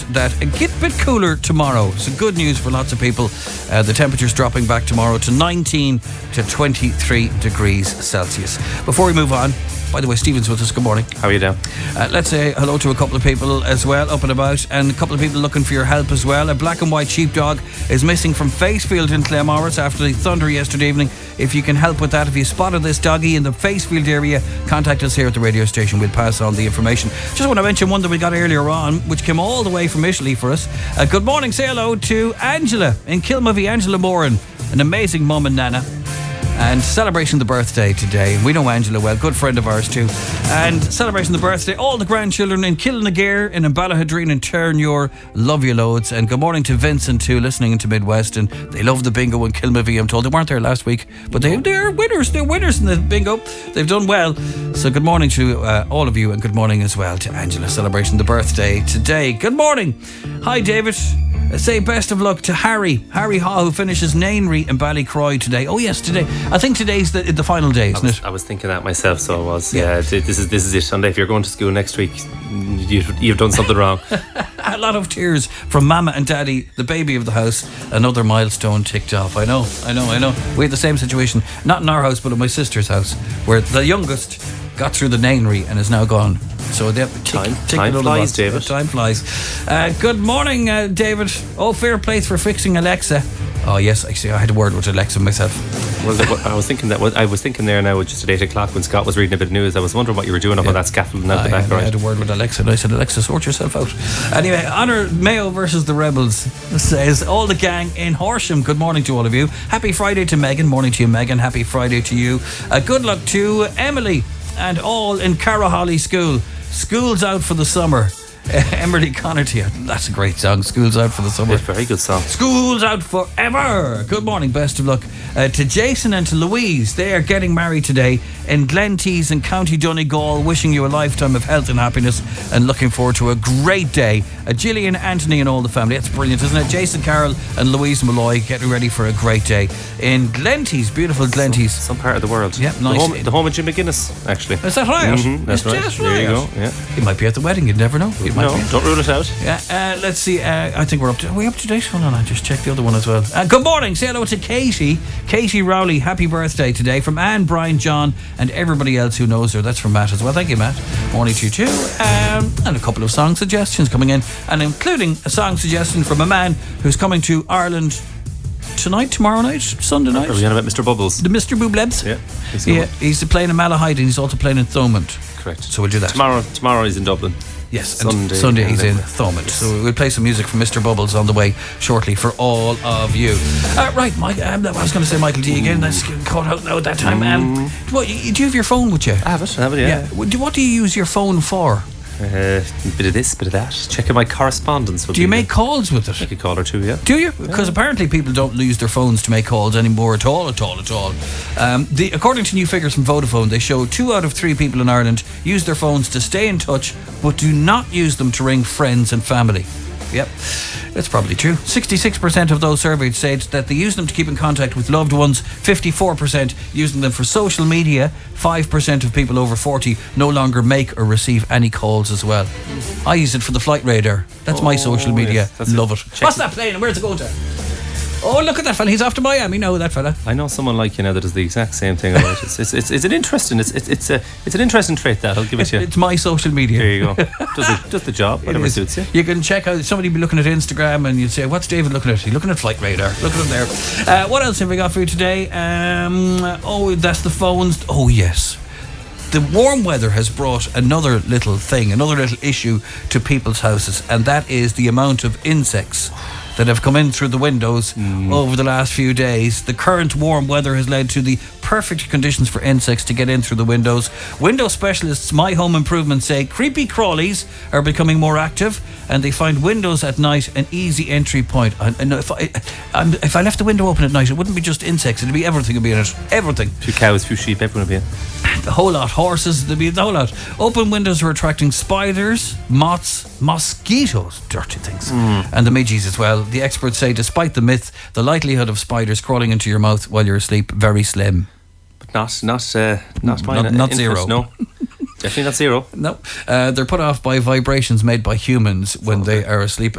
that a bit cooler tomorrow. So good news for lots of people. The temperature's dropping back tomorrow to 19 to 23 degrees Celsius. Before we move on, by the way, Stephen's with us. Good morning. How are you doing? Let's say hello to a couple of people as well, up and about, and a couple of people looking for your help as well. A black and white sheepdog is missing from Facefield in Claremorris after the thunder yesterday evening. If you can help with that, if you spotted this doggy in the Facefield area, contact us here at the radio station. We'll pass on the information. Just want to mention one that we got earlier on, which came all the way from Italy for us. Good morning. Say hello to Angela in Kilmovie, Angela Moran, an amazing mum and nana, and celebrating the birthday today. We know Angela well, good friend of ours too. And celebrating the birthday, all the grandchildren in Kilnagear, in Ballahadreen and Turnure, love you loads. And good morning to Vincent too, listening to Midwest, and they love the bingo in Kilmovie. I'm told they weren't there last week, but they're winners. They're winners in the bingo. They've done well. So good morning to all of you, and good morning as well to Angela, celebrating the birthday today. Good morning. Hi David. Say best of luck to Harry Haw, who finishes Nainry in Ballycroy today. Oh yes, today. I think today's the final day, isn't it? I was thinking that myself, so I was. Yeah, this is it. Sunday. If you're going to school next week, you've done something wrong. A lot of tears from Mama and Daddy, the baby of the house. Another milestone ticked off. I know. We had the same situation, not in our house, but at my sister's house, where the youngest got through the Nainry and is now gone. So they have to time flies, David. Time flies. Good morning, David. Oh, fair play for fixing Alexa. Oh yes, actually, I had a word with Alexa myself. I was thinking there now, just at 8 o'clock when Scott was reading a bit of news. I was wondering what you were doing up on that scaffolding out the back. I had a word with Alexa, and I said, Alexa, sort yourself out. Anyway, Honor Mayo versus the Rebels says, all the gang in Horsham. Good morning to all of you. Happy Friday to Megan. Morning to you, Megan. Happy Friday to you. Good luck to Emily and all in Caraholly School. School's out for the summer. Emerly Connerty, that's a great song. School's out for the summer. It's a very good song. School's out forever. Good morning, best of luck to Jason and to Louise. They are getting married today in Glentees in County Donegal. Wishing you a lifetime of health and happiness, and looking forward to a great day. Gillian, Anthony and all the family. That's brilliant, isn't it? Jason Carroll and Louise Malloy getting ready for a great day in Glentees, beautiful Glentees. Some part of the world. Yeah, nice. The home of Jim McGuinness, actually. Is that right? Mm-hmm, that's right. There you go. Yeah. He might be at the wedding, you'd never know. Don't rule it out. Yeah, let's see. I think we're up to. Are we up to date? Hold on, I just checked the other one as well. Good morning. Say hello to Katie Rowley. Happy birthday today from Anne, Brian, John, and everybody else who knows her. That's from Matt as well. Thank you, Matt. Morning to you too. And a couple of song suggestions coming in, and including a song suggestion from a man who's coming to Ireland tonight, tomorrow night, Sunday night. Are we on about Mr. Bubbles? The Mr. Booblebs. Yeah. He's playing in Malahide, and he's also playing in Thomond. Correct. So we'll do that. Tomorrow he's in Dublin. Yes, and Sunday he's in Thomond. Yes. So we'll play some music from Mr. Bubbles on the way shortly for all of you. Right, Mike, I was going to say Michael D again. That's caught out now at that time. Do you have your phone with you? I have it, yeah. What do you use your phone for? A bit of this, bit of that. Checking my correspondence. Do you make calls with it? Make a call or two, yeah. Do you? Because apparently people don't use their phones to make calls anymore at all. According to new figures from Vodafone, they show 2 out of 3 people in Ireland use their phones to stay in touch, but do not use them to ring friends and family. Yep, that's probably true. 66% of those surveyed said that they use them to keep in contact with loved ones. 54% using them for social media. 5% of people over 40 no longer make or receive any calls as well. I use it for the flight radar. That's my social media. Yes, love it. What's that plane and where's it going to? Oh, look at that fella. He's off to Miami now, that fella. I know someone like you now that does the exact same thing. It's an interesting. It's an interesting trait, that I'll give it to you. It's my social media. There you go. Does the job. Whatever suits you. You can check out. Somebody be looking at Instagram and you'd say, "What's David looking at?" He's looking at Flight Radar. Look at him there. What else have we got for you today? That's the phones. Oh yes. The warm weather has brought another little issue to people's houses, and that is the amount of insects that have come in through the windows over the last few days. The current warm weather has led to the perfect conditions for insects to get in through the windows. Window specialists My Home Improvement say creepy crawlies are becoming more active, and they find windows at night an easy entry point. If I left the window open at night, it wouldn't be just insects, it'd be everything would be in it. Everything. A few cows, a few sheep, everyone would be in. The whole lot. Horses, there'd be the whole lot. Open windows are attracting spiders, moths, mosquitoes, dirty things, and the midges as well. The experts say despite the myth, the likelihood of spiders crawling into your mouth while you're asleep, very slim. But not zero. No. Definitely not zero. No. They're put off by vibrations made by humans when they are asleep.